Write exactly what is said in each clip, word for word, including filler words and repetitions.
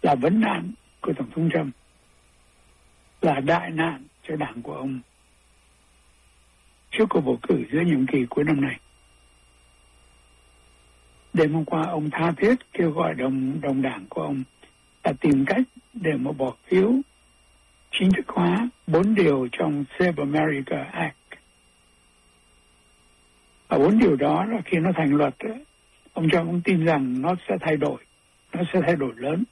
là vấn nạn của Tổng thống Trump, là đại nạn cho đảng của ông trước cuộc bầu cử giữa nhiệm kỳ cuối năm nay. Đêm hôm qua, ông tha thiết kêu gọi đồng đồng đảng của ông là tìm cách để mà bỏ phiếu chính thức hóa bốn điều trong Save America Act. Và bốn điều đó là khi nó thành luật, ông Trump cũng tin rằng nó sẽ thay đổi, nó sẽ thay đổi lớn.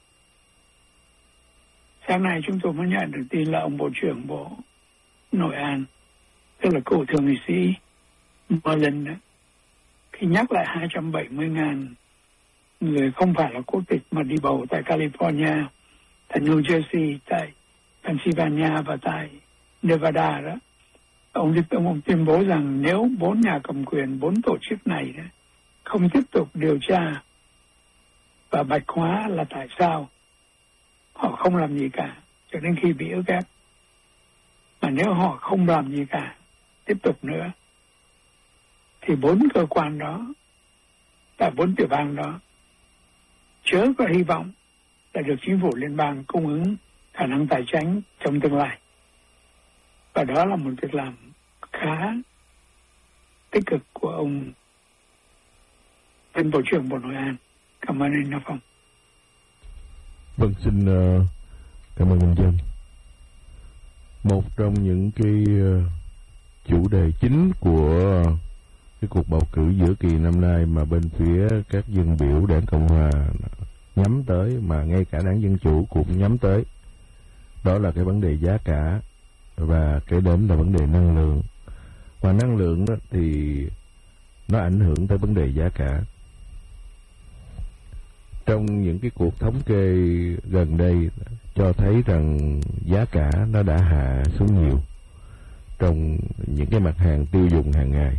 Sáng nay chúng tôi mới nhận được tin là ông Bộ trưởng Bộ Nội an, tức là cựu thượng nghị sĩ Merlin, khi nhắc lại hai trăm bảy mươi nghìn người không phải là quốc tịch mà đi bầu tại California, tại New Jersey, tại Pennsylvania và tại Nevada đó, ông, ông, ông tuyên bố rằng nếu bốn nhà cầm quyền, bốn tổ chức này đó, không tiếp tục điều tra và bạch hóa là tại sao họ không làm gì cả cho đến khi bị ức ép, mà nếu họ không làm gì cả tiếp tục nữa thì bốn cơ quan đó, tại bốn tiểu bang đó, chớ có hy vọng là được chính phủ liên bang cung ứng khả năng tài chính trong tương lai. Và đó là một việc làm khá tích cực của ông tên Bộ trưởng Bộ Nội an. Cảm ơn anh Na Phong. Vâng, xin uh, cảm ơn anh Dân. Một trong những cái uh, chủ đề chính của uh, cái cuộc bầu cử giữa kỳ năm nay mà bên phía các dân biểu đảng Cộng Hòa nhắm tới, mà ngay cả đảng Dân Chủ cũng nhắm tới, đó là cái vấn đề giá cả và cái đến là vấn đề năng lượng. Và năng lượng đó thì nó ảnh hưởng tới vấn đề giá cả. Trong những cái cuộc thống kê gần đây cho thấy rằng giá cả nó đã hạ xuống nhiều trong những cái mặt hàng tiêu dùng hàng ngày.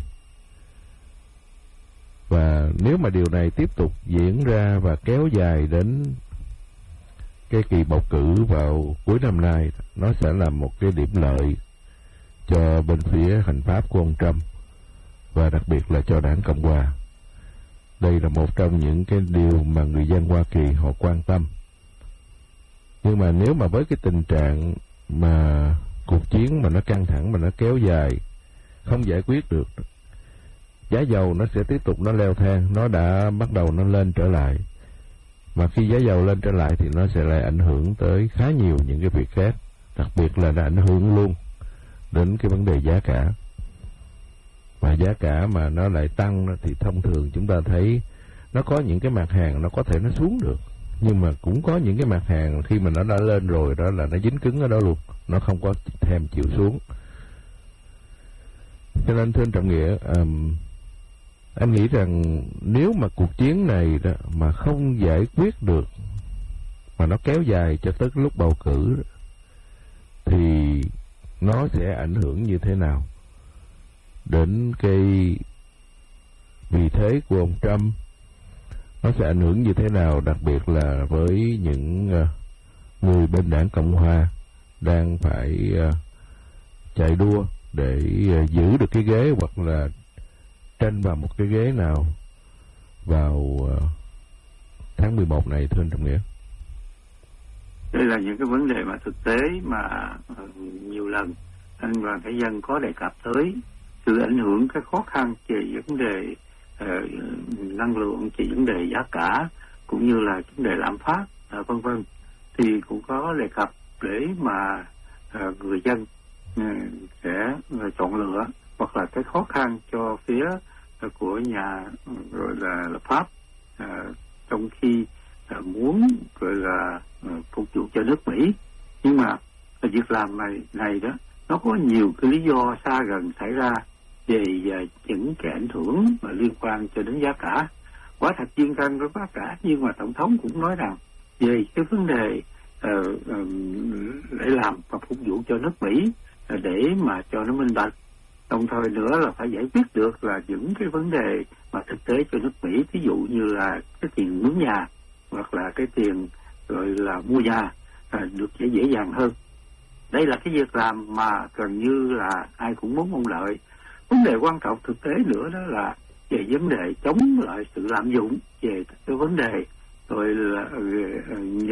Và nếu mà điều này tiếp tục diễn ra và kéo dài đến cái kỳ bầu cử vào cuối năm nay, nó sẽ là một cái điểm lợi cho bên phía hành pháp của ông Trump và đặc biệt là cho đảng Cộng Hòa. Đây là một trong những cái điều mà người dân Hoa Kỳ họ quan tâm. Nhưng mà nếu mà với cái tình trạng mà cuộc chiến mà nó căng thẳng, mà nó kéo dài, không giải quyết được, giá dầu nó sẽ tiếp tục nó leo thang, nó đã bắt đầu nó lên trở lại. Mà khi giá dầu lên trở lại thì nó sẽ lại ảnh hưởng tới khá nhiều những cái việc khác, đặc biệt là nó ảnh hưởng luôn đến cái vấn đề giá cả. Và giá cả mà nó lại tăng thì thông thường chúng ta thấy nó có những cái mặt hàng nó có thể nó xuống được, nhưng mà cũng có những cái mặt hàng khi mà nó đã lên rồi đó là nó dính cứng ở đó luôn, nó không có thèm chịu xuống. Cho nên thưa anh Trọng Nghĩa, um, anh nghĩ rằng nếu mà cuộc chiến này đó mà không giải quyết được, mà nó kéo dài cho tới lúc bầu cử đó, thì nó sẽ ảnh hưởng như thế nào đến cái vị thế của ông Trump, nó sẽ ảnh hưởng như thế nào đặc biệt là với những uh, người bên đảng Cộng Hòa đang phải uh, chạy đua để uh, giữ được cái ghế hoặc là tranh vào một cái ghế nào vào uh, tháng mười một này, thưa anh Trọng Nghĩa. Đây là những cái vấn đề mà thực tế mà uh, nhiều lần anh và cái dân có đề cập tới sự ảnh hưởng, cái khó khăn về vấn đề uh, năng lượng, về vấn đề giá cả cũng như là vấn đề lạm phát uh, vân vân, thì cũng có đề cập để mà uh, người dân uh, sẽ uh, chọn lựa, hoặc là cái khó khăn cho phía uh, của nhà uh, rồi là lập pháp uh, trong khi uh, muốn gọi là uh, phục vụ cho nước Mỹ. Nhưng mà uh, việc làm này này đó nó có nhiều cái lý do xa gần xảy ra về uh, những cái ảnh hưởng mà liên quan cho đến giá cả. Quả thật chiến tranh với giá cả, nhưng mà tổng thống cũng nói rằng về cái vấn đề uh, uh, để làm và phục vụ cho nước Mỹ uh, để mà cho nó minh bạch, đồng thời nữa là phải giải quyết được là những cái vấn đề mà thực tế cho nước Mỹ, ví dụ như là cái tiền mướn nhà hoặc là cái tiền gọi là mua nhà uh, được dễ dễ dàng hơn. Đây là cái việc làm mà gần như là ai cũng muốn mong đợi. Vấn đề quan trọng thực tế nữa đó là về vấn đề chống lại sự lạm dụng, về cái vấn đề rồi là